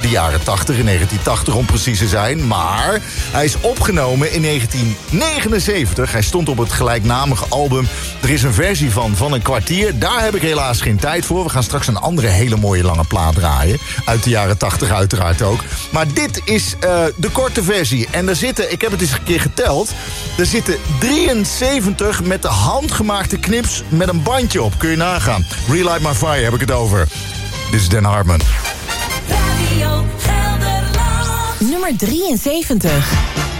de jaren 80, in 1980 om precies te zijn. Maar hij is opgenomen in 1979. Hij stond op het gelijknamige album. Er is een versie van een kwartier. Daar heb ik helaas geen tijd voor. We gaan straks een andere hele mooie lange plaat draaien. Uit de jaren 80 uiteraard ook. Maar dit is de korte versie. En er zitten, ik heb het eens een keer geteld, er zitten 73 met de handgemaakte knips met een bandje op. Kun je nagaan. Relight My Fire heb ik het over. Dit is Dan Hartman. Radio Gelderland. Nummer 73.